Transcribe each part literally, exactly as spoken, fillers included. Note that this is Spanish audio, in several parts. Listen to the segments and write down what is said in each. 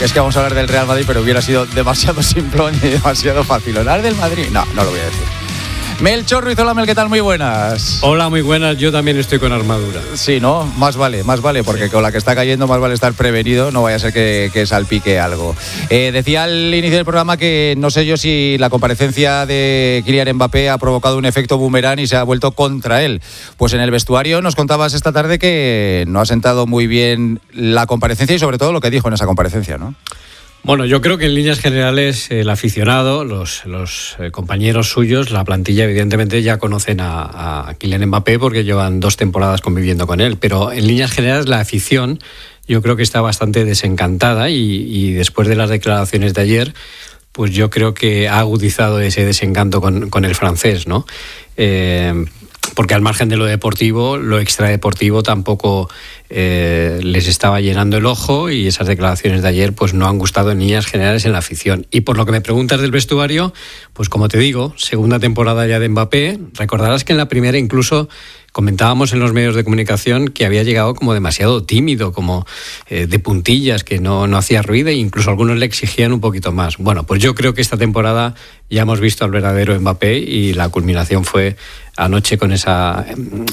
que es que vamos a hablar del Real Madrid, pero hubiera sido demasiado simplón y demasiado fácil. ¿Hablar del Madrid? No, no lo voy a decir. Melchor Ruiz, hola Mel, ¿qué tal? Muy buenas. Hola, muy buenas, yo también estoy con armadura. Sí, ¿no? Más vale, más vale, porque con la que está cayendo más vale estar prevenido, no vaya a ser que, que salpique algo. Eh, decía al inicio del programa que no sé yo si la comparecencia de Kylian Mbappé ha provocado un efecto boomerang y se ha vuelto contra él. Pues en el vestuario nos contabas esta tarde que no ha sentado muy bien la comparecencia y sobre todo lo que dijo en esa comparecencia, ¿no? Bueno, yo creo que en líneas generales el aficionado, los, los eh, compañeros suyos, la plantilla evidentemente ya conocen a, a Kylian Mbappé porque llevan dos temporadas conviviendo con él, pero en líneas generales la afición yo creo que está bastante desencantada y, y después de las declaraciones de ayer, pues yo creo que ha agudizado ese desencanto con, con el francés, ¿no? Eh, porque al margen de lo deportivo, lo extradeportivo tampoco eh, les estaba llenando el ojo y esas declaraciones de ayer pues no han gustado en líneas generales en la afición. Y por lo que me preguntas del vestuario, pues como te digo, segunda temporada ya de Mbappé, recordarás que en la primera incluso comentábamos en los medios de comunicación que había llegado como demasiado tímido, como eh, de puntillas, que no, no hacía ruido e incluso algunos le exigían un poquito más. Bueno, pues yo creo que esta temporada ya hemos visto al verdadero Mbappé y la culminación fue anoche con esa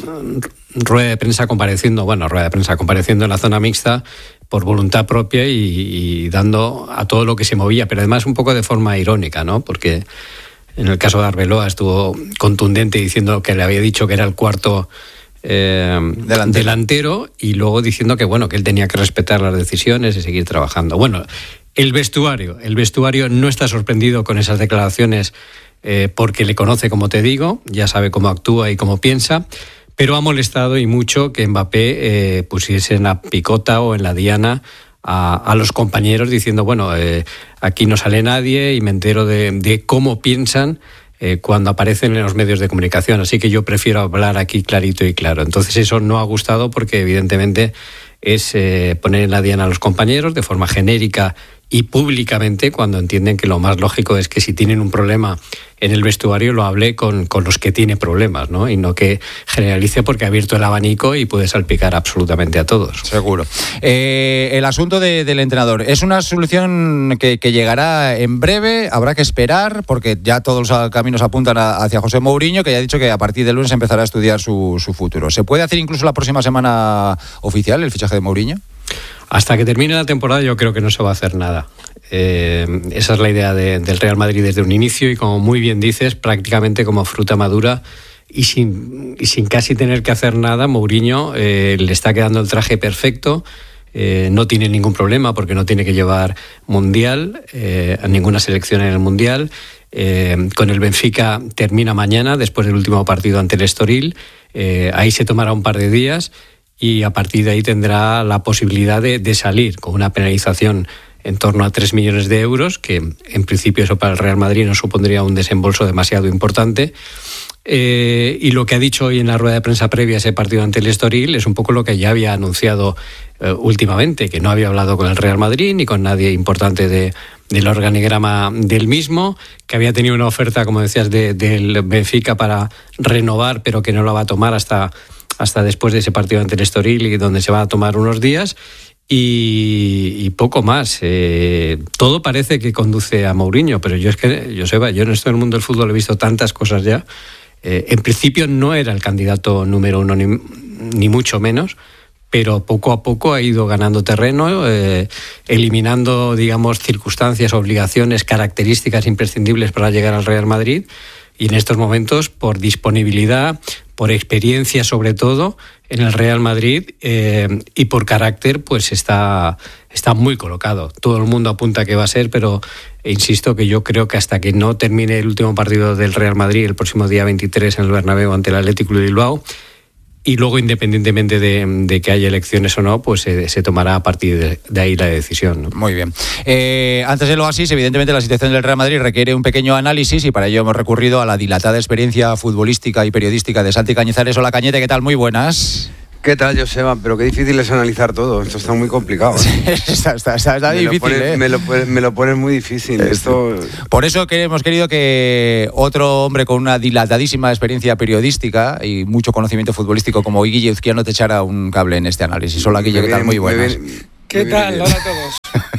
rueda de prensa compareciendo, bueno, rueda de prensa compareciendo en la zona mixta por voluntad propia y, y dando a todo lo que se movía, pero además un poco de forma irónica, ¿no? Porque en el caso de Arbeloa estuvo contundente diciendo que le había dicho que era el cuarto eh, delantero. delantero y luego diciendo que bueno que él tenía que respetar las decisiones y seguir trabajando. Bueno, el vestuario, el vestuario no está sorprendido con esas declaraciones eh, porque le conoce, como te digo, ya sabe cómo actúa y cómo piensa, pero ha molestado y mucho que Mbappé eh, pusiese en la picota o en la diana A, a los compañeros diciendo, bueno, eh, aquí no sale nadie y me entero de, de cómo piensan eh, cuando aparecen en los medios de comunicación. Así que yo prefiero hablar aquí clarito y claro. Entonces eso no ha gustado porque evidentemente es eh, poner en la diana a los compañeros de forma genérica y públicamente cuando entienden que lo más lógico es que si tienen un problema en el vestuario lo hable con, con los que tienen problemas, ¿no? Y no que generalice porque ha abierto el abanico y puede salpicar absolutamente a todos. Seguro. Eh, el asunto de, del entrenador, ¿es una solución que, que llegará en breve? ¿Habrá que esperar? Porque ya todos los caminos apuntan a, hacia José Mourinho, que ya ha dicho que a partir del lunes empezará a estudiar su, su futuro. ¿Se puede hacer incluso la próxima semana oficial el fichaje de Mourinho? Hasta que termine la temporada yo creo que no se va a hacer nada. Eh, esa es la idea de, del Real Madrid desde un inicio y como muy bien dices, prácticamente como fruta madura y sin, y sin casi tener que hacer nada, Mourinho eh, le está quedando el traje perfecto, eh, no tiene ningún problema porque no tiene que llevar mundial, eh, a ninguna selección en el mundial. Eh, con el Benfica termina mañana después del último partido ante el Estoril, eh, ahí se tomará un par de días y a partir de ahí tendrá la posibilidad de, de salir con una penalización en torno a tres millones de euros, que en principio eso para el Real Madrid no supondría un desembolso demasiado importante. Eh, y lo que ha dicho hoy en la rueda de prensa previa a ese partido ante el Estoril es un poco lo que ya había anunciado eh, últimamente, que no había hablado con el Real Madrid ni con nadie importante de, del organigrama del mismo, que había tenido una oferta, como decías, de, del Benfica para renovar, pero que no la va a tomar hasta... hasta después de ese partido ante el Estoril y donde se va a tomar unos días y, y poco más. Eh, todo parece que conduce a Mourinho, pero yo es que, Joseba, yo en esto del mundo del fútbol he visto tantas cosas ya. Eh, en principio no era el candidato número uno, ni, ni mucho menos, pero poco a poco ha ido ganando terreno, eh, eliminando, digamos, circunstancias, obligaciones, características imprescindibles para llegar al Real Madrid. Y en estos momentos, por disponibilidad, por experiencia sobre todo, en el Real Madrid eh, y por carácter, pues está, está muy colocado. Todo el mundo apunta que va a ser, pero insisto que yo creo que hasta que no termine el último partido del Real Madrid, el próximo día veintitrés en el Bernabéu ante el Athletic Club de Bilbao, y luego independientemente de, de que haya elecciones o no, pues se, se tomará a partir de, de ahí la decisión, ¿no? Muy bien. Eh, antes del Oasis, evidentemente la situación del Real Madrid requiere un pequeño análisis y para ello hemos recurrido a la dilatada experiencia futbolística y periodística de Santi Cañizares. Hola Cañete, ¿qué tal? Muy buenas. ¿Qué tal, Joseba? Pero qué difícil es analizar todo. Esto está muy complicado. ¿eh? está, está, está, está me difícil, lo pone, ¿eh? Me lo, me lo pones muy difícil. Esto... Por eso que hemos querido que otro hombre con una dilatadísima experiencia periodística y mucho conocimiento futbolístico como Guille Uzquiano te echara un cable en este análisis. Hola Guille, ¿qué tal? Muy buenas. ¿Qué tal? Hola a todos.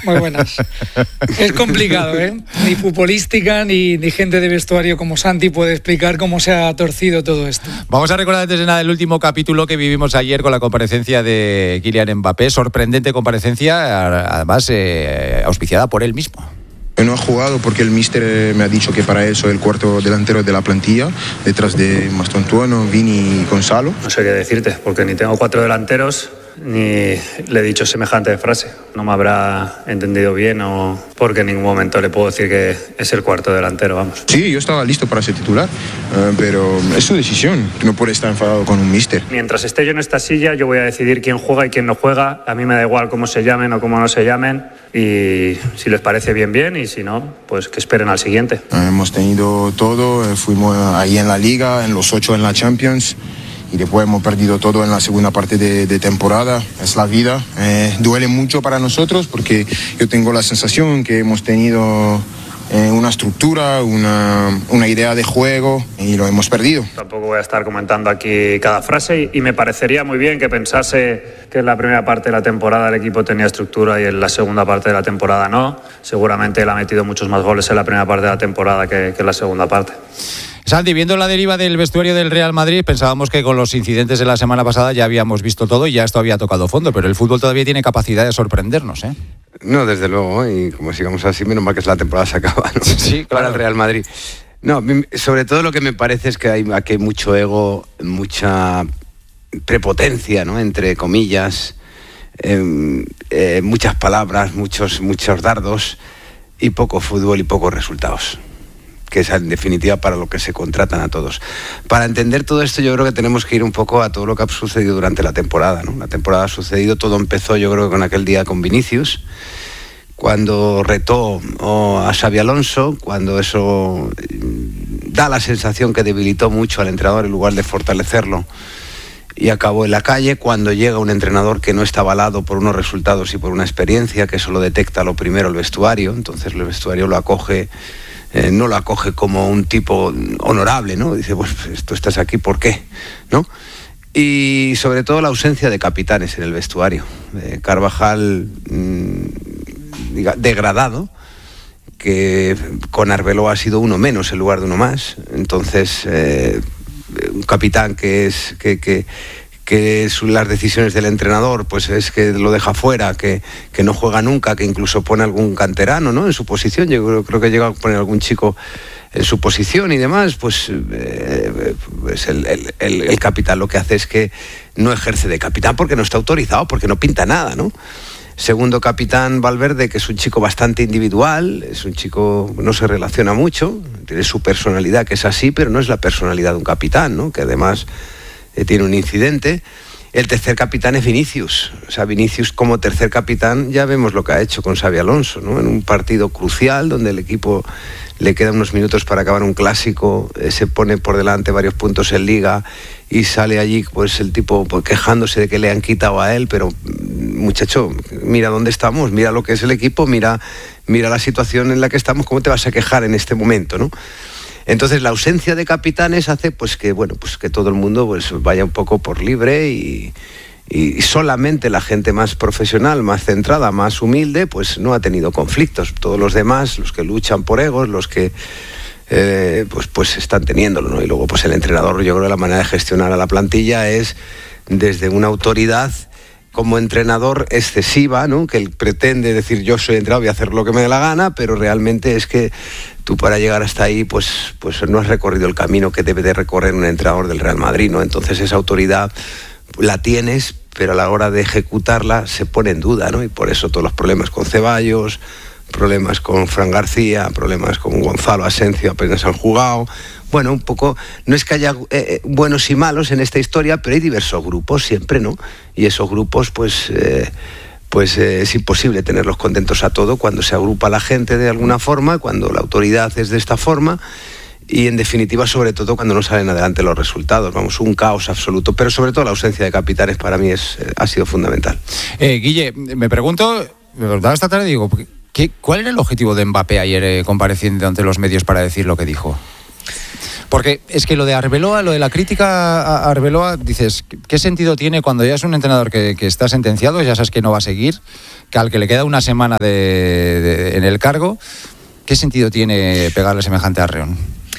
Muy buenas. Es complicado, ¿eh? Ni futbolística ni, ni gente de vestuario como Santi puede explicar cómo se ha torcido todo esto. Vamos a recordar antes de nada el último capítulo que vivimos ayer con la comparecencia de Kylian Mbappé. Sorprendente comparecencia, además eh, auspiciada por él mismo. No ha jugado porque el míster me ha dicho que para eso el cuarto delantero de la plantilla, detrás de Mastantuono, Vini y Gonzalo. No sé qué decirte, porque ni tengo cuatro delanteros, ni le he dicho semejante frase. No me habrá entendido bien o porque en ningún momento le puedo decir que es el cuarto delantero, vamos. Sí, yo estaba listo para ser titular, uh, pero es su decisión. No puede estar enfadado con un míster. Mientras esté yo en esta silla, yo voy a decidir quién juega y quién no juega. A mí me da igual cómo se llamen o cómo no se llamen. Y si les parece bien, bien, y si no, pues que esperen al siguiente. Uh, hemos tenido todo, fuimos ahí en la Liga, en los ocho en la Champions. Y después hemos perdido todo en la segunda parte de, de temporada. Es la vida. Eh, duele mucho para nosotros porque yo tengo la sensación que hemos tenido eh, una estructura, una, una idea de juego y lo hemos perdido. Tampoco voy a estar comentando aquí cada frase y, y me parecería muy bien que pensase que en la primera parte de la temporada el equipo tenía estructura y en la segunda parte de la temporada no. Seguramente él ha metido muchos más goles en la primera parte de la temporada que, que en la segunda parte. Santi, viendo la deriva del vestuario del Real Madrid, pensábamos que con los incidentes de la semana pasada ya habíamos visto todo y ya esto había tocado fondo, pero el fútbol todavía tiene capacidad de sorprendernos, ¿eh? No, desde luego, y como sigamos así, menos mal que la temporada se acaba, ¿no? Sí, claro. Para el Real Madrid. No, sobre todo lo que me parece es que hay, aquí hay mucho ego, mucha prepotencia, ¿no? Entre comillas, eh, eh, muchas palabras, muchos, muchos dardos y poco fútbol y pocos resultados, que es en definitiva para lo que se contratan a todos. Para entender todo esto yo creo que tenemos que ir un poco a todo lo que ha sucedido durante la temporada, ¿no? La temporada ha sucedido, todo empezó yo creo que con aquel día con Vinicius, cuando retó oh, a Xabi Alonso, cuando eso da la sensación que debilitó mucho al entrenador en lugar de fortalecerlo y acabó en la calle, cuando llega un entrenador que no está avalado por unos resultados y por una experiencia, que eso lo detecta lo primero el vestuario, entonces el vestuario lo acoge. Eh, no lo acoge como un tipo honorable, ¿no? Dice, pues tú estás aquí, ¿por qué? ¿No? Y sobre todo la ausencia de capitanes en el vestuario. Eh, Carvajal mmm, diga, degradado, que con Arbeloa ha sido uno menos en lugar de uno más. Entonces, eh, un capitán que es... que, que que son las decisiones del entrenador, pues es que lo deja fuera, que, que no juega nunca, que incluso pone algún canterano, ¿no? En su posición. Yo creo, creo que llega a poner algún chico en su posición y demás, pues, eh, pues el, el, el, el capitán lo que hace es que no ejerce de capitán porque no está autorizado, porque no pinta nada, ¿no? Segundo capitán, Valverde, que es un chico bastante individual, es un chico no se relaciona mucho, tiene su personalidad que es así, pero no es la personalidad de un capitán, ¿no? Que además eh, tiene un incidente. El tercer capitán es Vinicius. O sea, Vinicius como tercer capitán ya vemos lo que ha hecho con Xabi Alonso, ¿no? En un partido crucial donde el equipo le quedan unos minutos para acabar un clásico, eh, se pone por delante varios puntos en Liga y sale allí pues el tipo pues, quejándose de que le han quitado a él, pero muchacho, mira dónde estamos, mira lo que es el equipo, mira, mira la situación en la que estamos, ¿cómo te vas a quejar en este momento, no? Entonces la ausencia de capitanes hace pues que bueno pues que todo el mundo pues vaya un poco por libre y, y solamente la gente más profesional, más centrada, más humilde, pues no ha tenido conflictos. Todos los demás, los que luchan por egos, los que eh, pues pues están teniéndolo, ¿no? Y luego pues el entrenador, yo creo que la manera de gestionar a la plantilla es desde una autoridad como entrenador excesiva, ¿no? Que él pretende decir yo soy entrenador, voy a hacer lo que me dé la gana, pero realmente es que tú para llegar hasta ahí pues, pues no has recorrido el camino que debe de recorrer un entrenador del Real Madrid, ¿no? Entonces esa autoridad la tienes, pero a la hora de ejecutarla se pone en duda, ¿no? Y por eso todos los problemas con Ceballos, problemas con Fran García, problemas con Gonzalo Asensio, apenas han jugado. Bueno, un poco, no es que haya eh, buenos y malos en esta historia, pero hay diversos grupos siempre, ¿no? Y esos grupos, pues, eh, pues eh, es imposible tenerlos contentos a todo cuando se agrupa la gente de alguna forma, cuando la autoridad es de esta forma y, en definitiva, sobre todo cuando no salen adelante los resultados. Vamos, un caos absoluto, pero sobre todo la ausencia de capitanes para mí es, eh, ha sido fundamental. Eh, Guille, me pregunto, me preguntaba esta tarde, digo, ¿qué, ¿cuál era el objetivo de Mbappé ayer eh, compareciendo ante los medios para decir lo que dijo? Porque es que lo de Arbeloa, lo de la crítica a Arbeloa, dices, ¿qué sentido tiene cuando ya es un entrenador que, que está sentenciado, ya sabes que no va a seguir, que al que le queda una semana de, de, en el cargo? ¿Qué sentido tiene pegarle semejante arreón?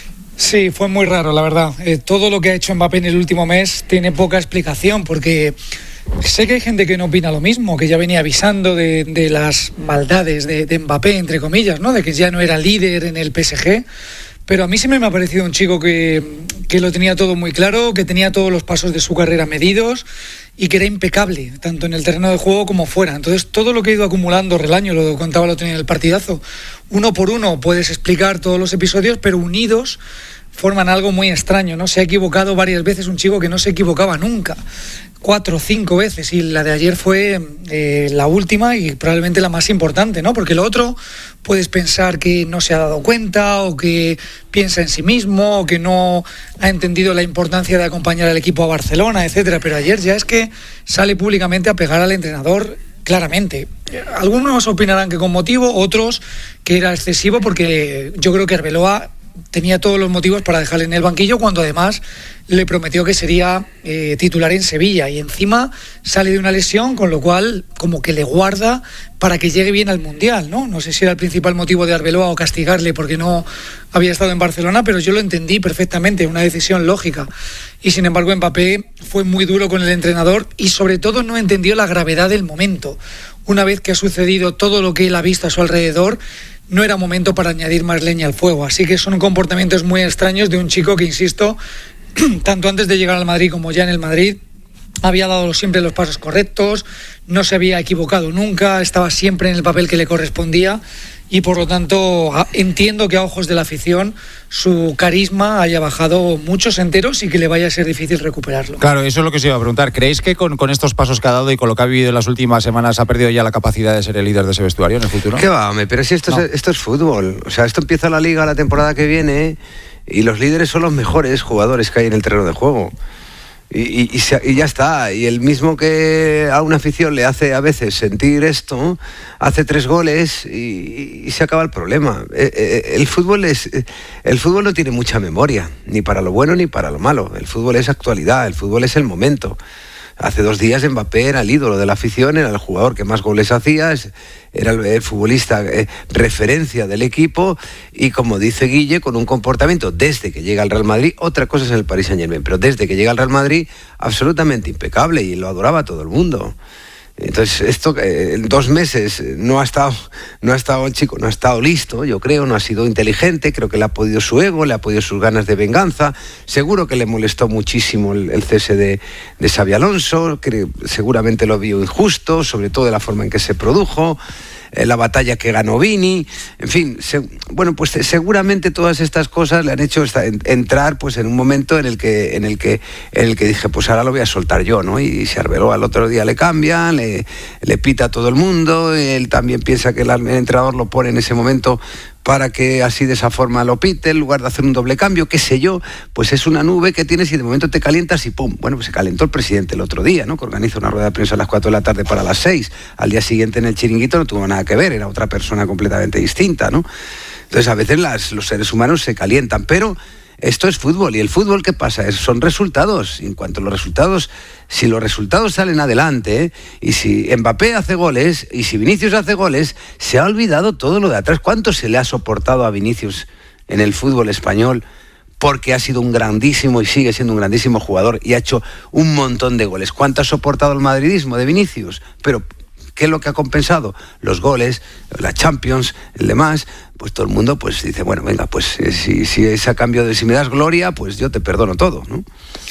Sí, fue muy raro, la verdad. Eh, todo lo que ha hecho Mbappé en el último mes tiene poca explicación, porque sé que hay gente que no opina lo mismo, que ya venía avisando de, de las maldades de, de Mbappé, entre comillas, ¿no? De que ya no era líder en el P S G. Pero a mí siempre me ha parecido un chico que, que lo tenía todo muy claro, que tenía todos los pasos de su carrera medidos y que era impecable, tanto en el terreno de juego como fuera. Entonces, todo lo que ha ido acumulando Relaño, lo contaba lo tenía en el partidazo, uno por uno puedes explicar todos los episodios, pero unidos forman algo muy extraño, ¿no? Se ha equivocado varias veces un chico que no se equivocaba nunca, cuatro o cinco veces, y la de ayer fue eh, la última y probablemente la más importante, ¿no? Porque lo otro puedes pensar que no se ha dado cuenta o que piensa en sí mismo o que no ha entendido la importancia de acompañar al equipo a Barcelona, etcétera, pero ayer ya es que sale públicamente a pegar al entrenador claramente. Algunos opinarán que con motivo, otros que era excesivo, porque yo creo que Arbeloa tenía todos los motivos para dejarle en el banquillo, cuando además le prometió que sería eh, titular en Sevilla, y encima sale de una lesión, con lo cual como que le guarda para que llegue bien al Mundial, ¿no? No sé si era el principal motivo de Arbeloa o castigarle porque no había estado en Barcelona, pero yo lo entendí perfectamente, una decisión lógica. Y sin embargo Mbappé fue muy duro con el entrenador y sobre todo no entendió la gravedad del momento. Una vez que ha sucedido todo lo que él ha visto a su alrededor, no era momento para añadir más leña al fuego. Así que son comportamientos muy extraños de un chico que, insisto, tanto antes de llegar al Madrid como ya en el Madrid, había dado siempre los pasos correctos, no se había equivocado nunca, estaba siempre en el papel que le correspondía, y por lo tanto entiendo que a ojos de la afición su carisma haya bajado muchos enteros y que le vaya a ser difícil recuperarlo. Claro, eso es lo que os iba a preguntar. ¿Creéis que con, con estos pasos que ha dado y con lo que ha vivido en las últimas semanas ha perdido ya la capacidad de ser el líder de ese vestuario en el futuro? ¿Qué va, hombre? Pero si esto, no. es, esto es fútbol. O sea, esto empieza la Liga la temporada que viene y los líderes son los mejores jugadores que hay en el terreno de juego. Y, y, y, se, y ya está. Y el mismo que a una afición le hace a veces sentir esto, hace tres goles y, y se acaba el problema. El fútbol es, el fútbol no tiene mucha memoria, ni para lo bueno ni para lo malo. El fútbol es actualidad, el fútbol es el momento. Hace dos días Mbappé era el ídolo de la afición, era el jugador que más goles hacía, era el, el futbolista eh, referencia del equipo, y como dice Guille, con un comportamiento desde que llega al Real Madrid, otra cosa es en el Paris Saint-Germain, pero desde que llega al Real Madrid absolutamente impecable, y lo adoraba todo el mundo. Entonces, esto eh, en dos meses no ha estado, no ha estado el chico, no ha estado listo, yo creo, no ha sido inteligente, creo que le ha podido su ego, le ha podido sus ganas de venganza, seguro que le molestó muchísimo el, el cese de, de Xabi Alonso, que seguramente lo vio injusto, sobre todo de la forma en que se produjo, eh, la batalla que ganó Vini, en fin, se, bueno, pues seguramente todas estas cosas le han hecho esta, en, entrar pues en un momento en el que, en el que, en el que dije, pues ahora lo voy a soltar yo, ¿no? Y se Arbeloa al otro día le cambian, le, le pita a todo el mundo, él también piensa que el, el entrenador lo pone en ese momento para que así de esa forma lo pite, en lugar de hacer un doble cambio, qué sé yo, pues es una nube que tienes y de momento te calientas y pum. Bueno, pues se calentó el presidente el otro día, ¿no? Que organiza una rueda de prensa a las cuatro de la tarde para las seis. Al día siguiente en el chiringuito no tuvo nada que ver, era otra persona completamente distinta, ¿no? Entonces a veces las, los seres humanos se calientan, pero esto es fútbol, y el fútbol, ¿qué pasa? Es, son resultados, y en cuanto a los resultados, si los resultados salen adelante, ¿eh? Y si Mbappé hace goles, y si Vinicius hace goles, se ha olvidado todo lo de atrás. ¿Cuánto se le ha soportado a Vinicius en el fútbol español? Porque ha sido un grandísimo y sigue siendo un grandísimo jugador y ha hecho un montón de goles. ¿Cuánto ha soportado el madridismo de Vinicius? Pero ¿qué es lo que ha compensado? Los goles, la Champions, el demás. Pues todo el mundo pues dice, bueno, venga, pues eh, si, si es a cambio de si me das gloria, pues yo te perdono todo, ¿no?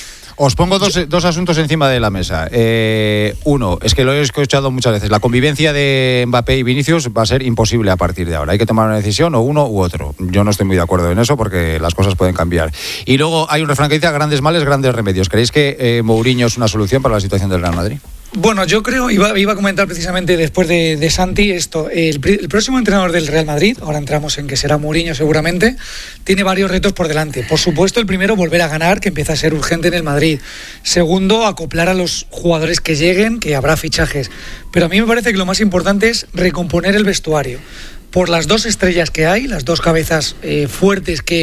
Os pongo dos, dos asuntos encima de la mesa. Eh, uno, es que lo he escuchado muchas veces, la convivencia de Mbappé y Vinicius va a ser imposible a partir de ahora. Hay que tomar una decisión, o uno u otro. Yo no estoy muy de acuerdo en eso porque las cosas pueden cambiar. Y luego hay un refrán que dice, grandes males, grandes remedios. ¿Creéis que eh, Mourinho es una solución para la situación del Real Madrid? Bueno, yo creo, iba, iba a comentar precisamente después de, de Santi esto, el, el próximo entrenador del Real Madrid, ahora entramos en que será Mourinho seguramente, tiene varios retos por delante. Por supuesto, el primero, volver a ganar, que empieza a ser urgente en el Madrid. Segundo, acoplar a los jugadores que lleguen, que habrá fichajes. Pero a mí me parece que lo más importante es recomponer el vestuario. Por las dos estrellas que hay, las dos cabezas eh, fuertes que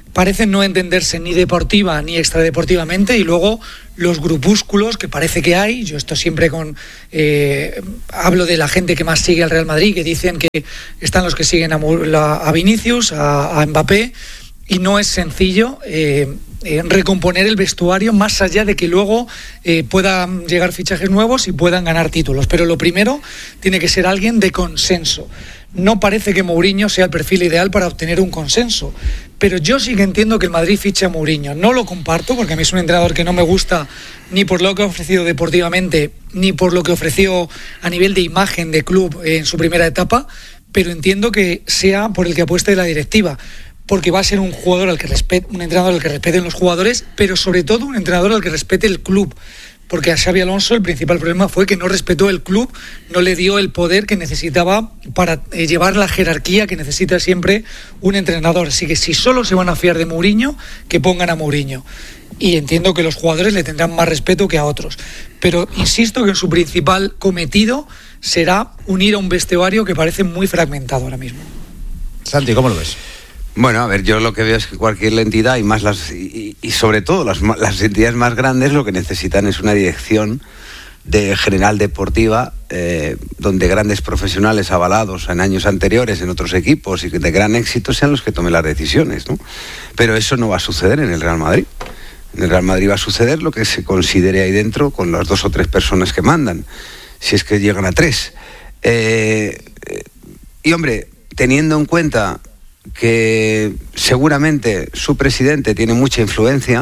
parecen no entenderse ni deportiva ni extradeportivamente, y luego los grupúsculos que parece que hay. Yo esto siempre con eh, hablo de la gente que más sigue al Real Madrid, que dicen que están los que siguen a, a Vinicius, a, a Mbappé, y no es sencillo eh, eh, recomponer el vestuario, más allá de que luego eh, puedan llegar fichajes nuevos y puedan ganar títulos. Pero lo primero tiene que ser alguien de consenso. No parece que Mourinho sea el perfil ideal para obtener un consenso, pero yo sí que entiendo que el Madrid fiche a Mourinho. No lo comparto, porque a mí es un entrenador que no me gusta ni por lo que ha ofrecido deportivamente, ni por lo que ofreció a nivel de imagen de club en su primera etapa, pero entiendo que sea por el que apueste la directiva, porque va a ser un jugador al que respete, un entrenador al que respeten los jugadores, pero sobre todo un entrenador al que respete el club. Porque a Xabi Alonso el principal problema fue que no respetó el club, no le dio el poder que necesitaba para eh, llevar la jerarquía que necesita siempre un entrenador. Así que si solo se van a fiar de Mourinho, que pongan a Mourinho. Y entiendo que los jugadores le tendrán más respeto que a otros. Pero insisto que su principal cometido será unir a un vestuario que parece muy fragmentado ahora mismo. Santi, ¿cómo lo ves? Bueno, a ver, yo lo que veo es que cualquier entidad, y más las y, y sobre todo las, las entidades más grandes, lo que necesitan es una dirección de general deportiva, eh, donde grandes profesionales avalados en años anteriores en otros equipos y de gran éxito sean los que tomen las decisiones, ¿no? Pero eso no va a suceder en el Real Madrid. En el Real Madrid va a suceder lo que se considere ahí dentro, con las dos o tres personas que mandan, si es que llegan a tres. Eh, eh, y hombre, teniendo en cuenta que seguramente su presidente tiene mucha influencia,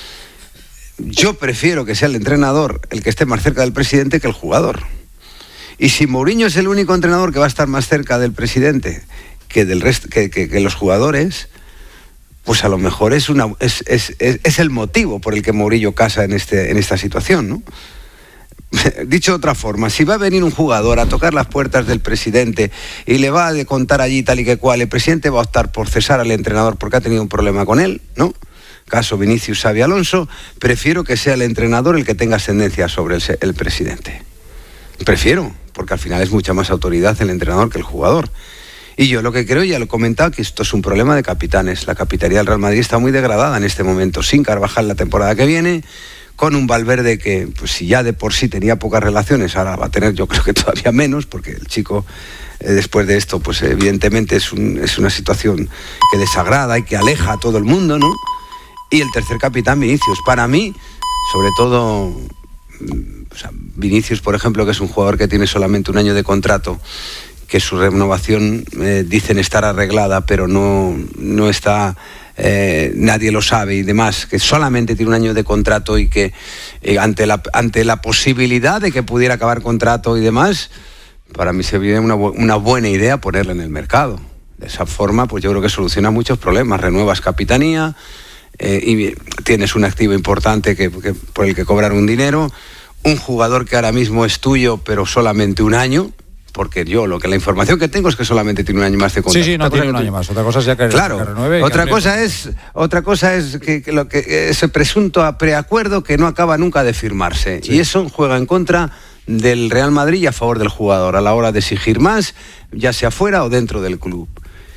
yo prefiero que sea el entrenador el que esté más cerca del presidente que el jugador. Y si Mourinho es el único entrenador que va a estar más cerca del presidente que del resto, que, que, que los jugadores, pues a lo mejor es una es, es, es, es el motivo por el que Mourinho casa en este en esta situación, ¿no? Dicho de otra forma, si va a venir un jugador a tocar las puertas del presidente y le va a contar allí tal y que cual, el presidente va a optar por cesar al entrenador porque ha tenido un problema con él, ¿no? Caso Vinicius, Xabi Alonso. Prefiero que sea el entrenador el que tenga ascendencia sobre el, el presidente. Prefiero, porque al final es mucha más autoridad el entrenador que el jugador. Y yo lo que creo, ya lo he comentado, que esto es un problema de capitanes. La capitanía del Real Madrid está muy degradada en este momento, sin Carvajal la temporada que viene, con un Valverde que, pues si ya de por sí tenía pocas relaciones, ahora va a tener yo creo que todavía menos, porque el chico eh, después de esto, pues evidentemente es, un, es una situación que desagrada y que aleja a todo el mundo, ¿no? Y el tercer capitán, Vinicius. Para mí, sobre todo, o sea, Vinicius, por ejemplo, que es un jugador que tiene solamente un año de contrato, que su renovación eh, dicen estar arreglada, pero no, no está... Eh, nadie lo sabe y demás, que solamente tiene un año de contrato y que eh, ante, la, ante la posibilidad de que pudiera acabar contrato y demás, para mí se viene una, una buena idea ponerle en el mercado. De esa forma, pues yo creo que soluciona muchos problemas. Renuevas capitanía eh, y tienes un activo importante que, que, por el que cobrar un dinero, un jugador que ahora mismo es tuyo pero solamente un año, porque yo lo que la información que tengo es que solamente tiene un año más de contrato. Sí, sí, no tiene un año más. Otra cosa es ya que, claro, que renueve. Otra cosa es, otra cosa es que, que lo que ese presunto preacuerdo que no acaba nunca de firmarse. Sí. Y eso juega en contra del Real Madrid y a favor del jugador a la hora de exigir más, ya sea fuera o dentro del club.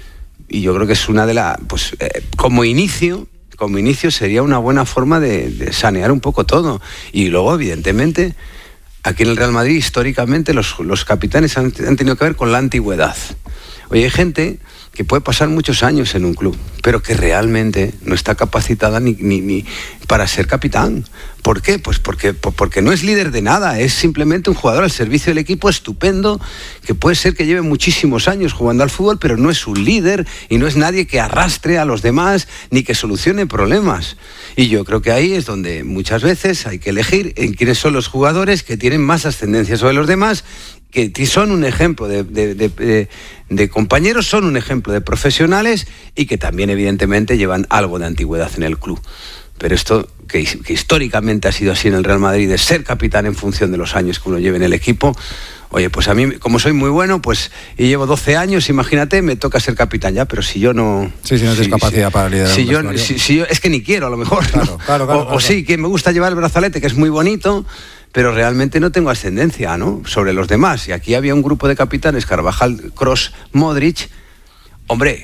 Y yo creo que es una de las, pues eh, como inicio, como inicio sería una buena forma de, de sanear un poco todo. Y luego, evidentemente, aquí en el Real Madrid, históricamente, los, los capitanes han, han tenido que ver con la antigüedad. Oye, hay gente que puede pasar muchos años en un club, pero que realmente no está capacitada ni, ni, ni para ser capitán. ¿Por qué? Pues porque, porque no es líder de nada, es simplemente un jugador al servicio del equipo estupendo, que puede ser que lleve muchísimos años jugando al fútbol, pero no es un líder y no es nadie que arrastre a los demás ni que solucione problemas. Y yo creo que ahí es donde muchas veces hay que elegir en quiénes son los jugadores que tienen más ascendencia sobre los demás, que son un ejemplo de, de, de, de, de compañeros, son un ejemplo de profesionales y que también evidentemente llevan algo de antigüedad en el club. Pero esto, que, que históricamente ha sido así en el Real Madrid, de ser capitán en función de los años que uno lleve en el equipo, oye, pues a mí, como soy muy bueno, pues y llevo doce años, imagínate, me toca ser capitán ya, pero si yo no... Sí, si no tienes si, capacidad si, para liderar si un yo, vestuario. si, si yo, es que ni quiero, a lo mejor, claro, ¿no? claro, claro, o, claro, o sí, que me gusta llevar el brazalete, que es muy bonito, pero realmente no tengo ascendencia, ¿no?, sobre los demás. Y aquí había un grupo de capitanes, Carvajal, Kroos, Modric. Hombre,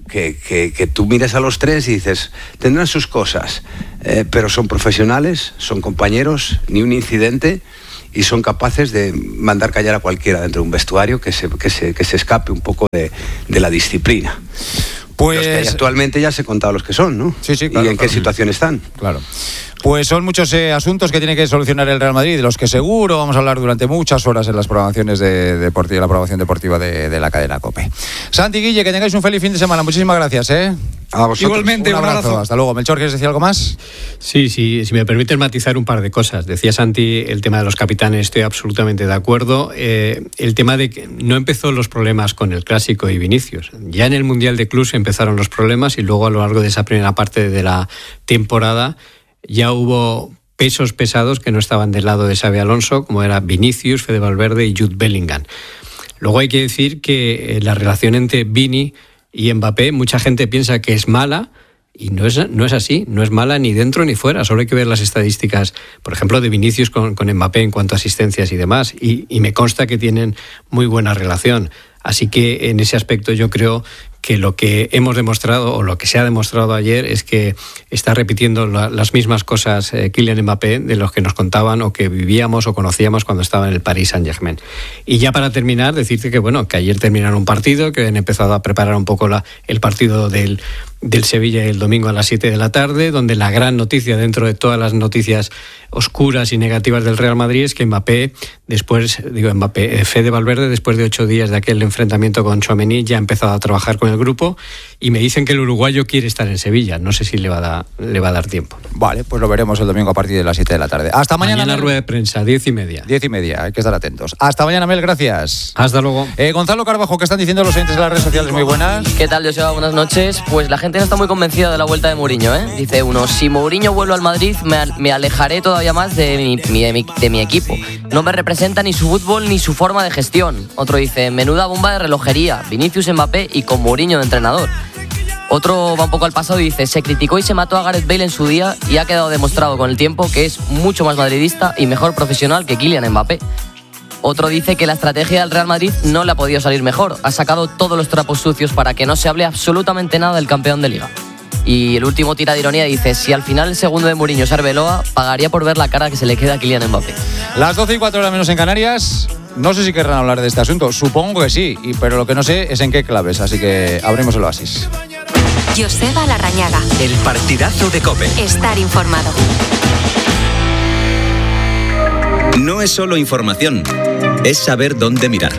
que, que, que tú miras a los tres y dices, tendrán sus cosas, eh, pero son profesionales, son compañeros, ni un incidente, y son capaces de mandar callar a cualquiera dentro de un vestuario que se, que se, que se escape un poco de, de la disciplina. Pues los que hay actualmente ya se he contado los que son, ¿no? Sí, sí, claro. ¿Y en claro. qué situación están? Claro. Pues son muchos eh, asuntos que tiene que solucionar el Real Madrid, de los que seguro vamos a hablar durante muchas horas en las programaciones de, de, de la programación deportiva de, de la cadena COPE. Santi, Guille, que tengáis un feliz fin de semana. Muchísimas gracias, ¿eh? A vosotros. Igualmente, un abrazo. Un abrazo. Hasta luego. Melchor, ¿quieres decir algo más? Sí, sí, si me permites matizar un par de cosas. Decía Santi el tema de los capitanes, estoy absolutamente de acuerdo. Eh, el tema de que no empezó los problemas con el Clásico y Vinicius. Ya en el Mundial de Clubs empezaron los problemas y luego a lo largo de esa primera parte de la temporada ya hubo pesos pesados que no estaban del lado de Xabi Alonso, como era Vinicius, Fede Valverde y Jude Bellingham. Luego hay que decir que la relación entre Vini y Mbappé, mucha gente piensa que es mala, y no es, no es así, no es mala ni dentro ni fuera. Solo hay que ver las estadísticas, por ejemplo, de Vinicius con, con Mbappé en cuanto a asistencias y demás, y, y me consta que tienen muy buena relación. Así que en ese aspecto yo creo que lo que hemos demostrado o lo que se ha demostrado ayer es que está repitiendo la, las mismas cosas eh, Kylian Mbappé de los que nos contaban o que vivíamos o conocíamos cuando estaba en el Paris Saint-Germain. Y ya para terminar, decirte que bueno, que ayer terminaron un partido, que han empezado a preparar un poco la, el partido del, del Sevilla el domingo a las siete de la tarde, donde la gran noticia dentro de todas las noticias oscuras y negativas del Real Madrid es que Mbappé, después, digo Mbappé, Fede Valverde, después de ocho días de aquel enfrentamiento con Tchouaméni, ya ha empezado a trabajar con el grupo y me dicen que el uruguayo quiere estar en Sevilla. No sé si le va a, da, le va a dar tiempo. Vale, pues lo veremos el domingo a partir de las siete de la tarde. Hasta mañana. Mañana Mel. Rueda de prensa, diez y media. Diez y media, hay que estar atentos. Hasta mañana, Mel, gracias. Hasta luego. Eh, Gonzalo Carbajo, ¿qué están diciendo los oyentes de las redes sociales? Muy buenas. ¿Qué tal, Joseba? Buenas noches. Pues la gente no está muy convencida de la vuelta de Mourinho, ¿eh? Dice uno, si Mourinho vuelve al Madrid, me, me alejaré todavía más de mi, mi, de, mi, de mi equipo. No me representa ni su fútbol ni su forma de gestión. Otro dice, menuda bomba de relojería, Vinicius, Mbappé y con Mourinho de entrenador. Otro va un poco al pasado y dice, se criticó y se mató a Gareth Bale en su día y ha quedado demostrado con el tiempo que es mucho más madridista y mejor profesional que Kylian Mbappé. Otro dice que la estrategia del Real Madrid no le ha podido salir mejor. Ha sacado todos los trapos sucios para que no se hable absolutamente nada del campeón de Liga. Y el último tira de ironía dice, si al final el segundo de Mourinho es Arbeloa, pagaría por ver la cara que se le queda a Kylian Mbappé. Las doce y cuatro horas menos en Canarias. No sé si querrán hablar de este asunto. Supongo que sí, y, pero lo que no sé es en qué claves. Así que abrimos el oasis. Joseba Larrañaga. El partidazo de COPE. Estar informado. No es solo información, es saber dónde mirar.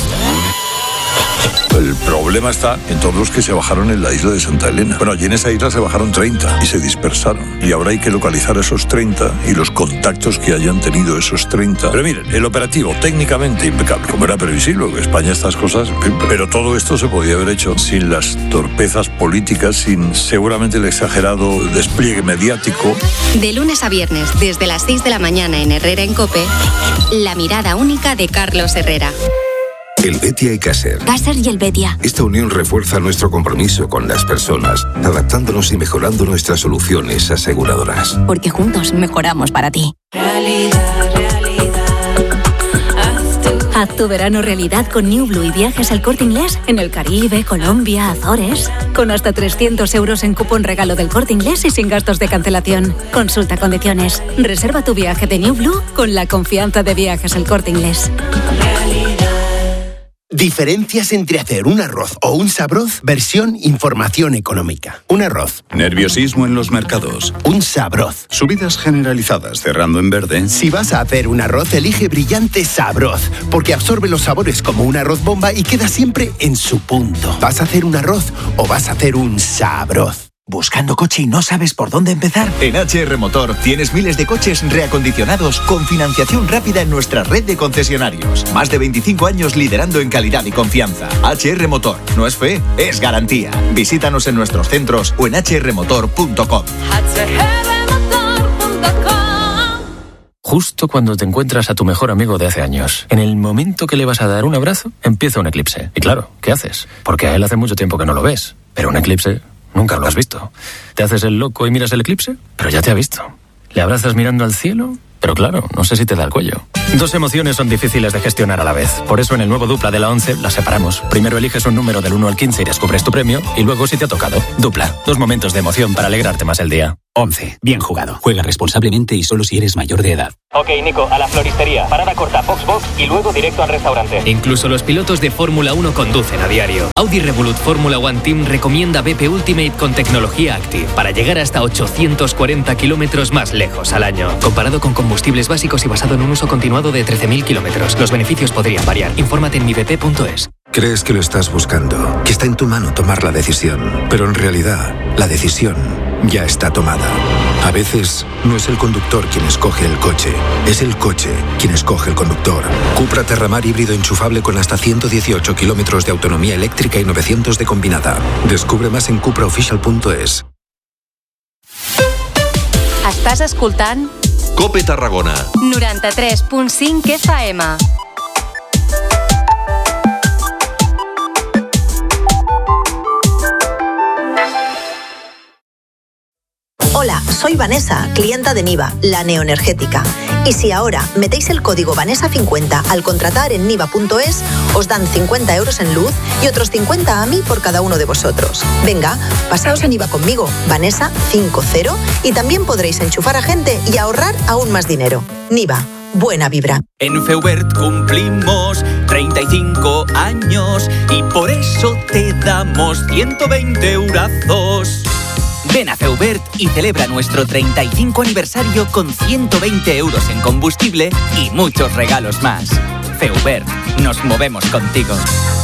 El problema está en todos los que se bajaron en la isla de Santa Elena. Bueno, allí en esa isla se bajaron treinta y se dispersaron. Y ahora hay que localizar a esos treinta y los contactos que hayan tenido esos treinta. Pero miren, el operativo técnicamente impecable. Como era previsible, que España estas cosas... Pero todo esto se podía haber hecho sin las torpezas políticas, sin seguramente el exagerado despliegue mediático. De lunes a viernes, desde las seis de la mañana en Herrera en COPE, la mirada única de Carlos Herrera. El Betia y Caser. Caser y el Betia. Esta unión refuerza nuestro compromiso con las personas, adaptándonos y mejorando nuestras soluciones aseguradoras. Porque juntos mejoramos para ti. Realidad, realidad. Haz tu... Haz tu verano realidad con New Blue y viajes al Corte Inglés en el Caribe, Colombia, Azores. Con hasta trescientos euros en cupón regalo del Corte Inglés y sin gastos de cancelación. Consulta condiciones. Reserva tu viaje de New Blue con la confianza de Viajes al Corte Inglés. Diferencias entre hacer un arroz o un sabroz, versión información económica. Un arroz. Nerviosismo en los mercados. Un sabroz. Subidas generalizadas cerrando en verde. Si vas a hacer un arroz, elige Brillante Sabroz, porque absorbe los sabores como un arroz bomba y queda siempre en su punto. ¿Vas a hacer un arroz o vas a hacer un sabroz? ¿Buscando coche y no sabes por dónde empezar? En H R Motor tienes miles de coches reacondicionados con financiación rápida en nuestra red de concesionarios. Más de veinticinco años liderando en calidad y confianza. H R Motor. No es fe, es garantía. Visítanos en nuestros centros o en h r motor punto com. H R motor punto com. Justo cuando te encuentras a tu mejor amigo de hace años, en el momento que le vas a dar un abrazo, empieza un eclipse. Y claro, ¿qué haces? Porque a él hace mucho tiempo que no lo ves. Pero un eclipse... nunca lo has visto. ¿Te haces el loco y miras el eclipse? Pero ya te ha visto. ¿Le abrazas mirando al cielo? Pero claro, no sé si te da el cuello. Dos emociones son difíciles de gestionar a la vez. Por eso en el nuevo Dupla de la once las separamos. Primero eliges un número del uno al quince y descubres tu premio. Y luego si te ha tocado. Dupla. Dos momentos de emoción para alegrarte más el día. once. Bien jugado. Juega responsablemente y solo si eres mayor de edad. Ok, Nico, a la floristería. Parada corta, box box y luego directo al restaurante. Incluso los pilotos de Fórmula uno conducen a diario. Audi Revolut Fórmula One Team recomienda B P Ultimate con tecnología Active para llegar hasta ochocientos cuarenta kilómetros más lejos al año. Comparado con combustibles básicos y basado en un uso continuado de trece mil kilómetros. Los beneficios podrían variar. Infórmate en mi b p punto es. Crees que lo estás buscando, que está en tu mano tomar la decisión, pero en realidad la decisión ya está tomada. A veces no es el conductor quien escoge el coche, es el coche quien escoge el conductor. Cupra Terramar híbrido enchufable con hasta ciento dieciocho kilómetros de autonomía eléctrica y novecientos de combinada. Descubre más en cupra oficial punto es. Estàs escoltant Cope Tarragona noranta-tres punt cinc F M. Hola, soy Vanessa, clienta de Niva, la neoenergética. Y si ahora metéis el código Vanessa cincuenta al contratar en niva punto es, os dan cincuenta euros en luz y otros cincuenta a mí por cada uno de vosotros. Venga, pasaos a Niva conmigo, Vanessa cincuenta, y también podréis enchufar a gente y ahorrar aún más dinero. Niva, buena vibra. En Feubert cumplimos treinta y cinco años y por eso te damos ciento veinte eurazos. Ven a Feubert y celebra nuestro treinta y cinco aniversario con ciento veinte euros en combustible y muchos regalos más. Feubert, nos movemos contigo.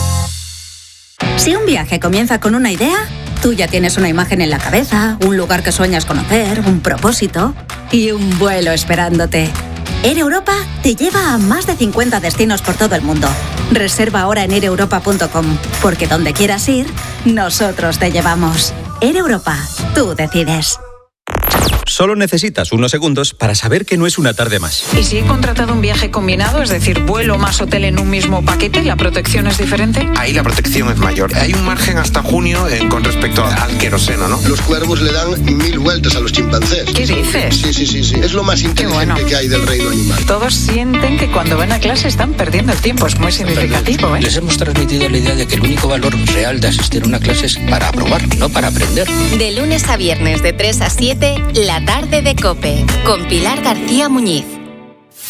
Si un viaje comienza con una idea, tú ya tienes una imagen en la cabeza, un lugar que sueñas conocer, un propósito y un vuelo esperándote. Air Europa te lleva a más de cincuenta destinos por todo el mundo. Reserva ahora en air europa punto com, porque donde quieras ir, nosotros te llevamos. Air Europa, tú decides. Solo necesitas unos segundos para saber que no es una tarde más. ¿Y si he contratado un viaje combinado, es decir, vuelo más hotel en un mismo paquete, la protección es diferente? Ahí la protección es mayor. Hay un margen hasta junio eh, con respecto al queroseno, ¿no? Los cuervos le dan mil vueltas a los chimpancés. ¿Qué dices? Sí, sí, sí, sí. Es lo más inteligente bueno. que hay del reino animal. Todos sienten que cuando van a clase están perdiendo el tiempo. Es muy significativo, ¿eh? Les hemos transmitido la idea de que el único valor real de asistir a una clase es para aprobar, no para aprender. De lunes a viernes de tres a siete, la tarde de COPE, con Pilar García Muñiz.